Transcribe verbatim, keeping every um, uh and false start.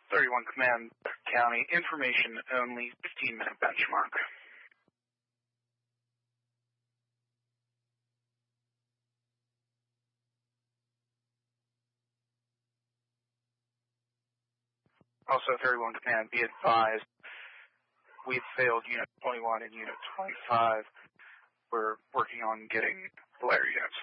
thirty-one Command, County, information only, fifteen minute benchmark. Also, thirty-one Command, be advised, we've failed Unit twenty-one and Unit twenty-five. We're working on getting flare units.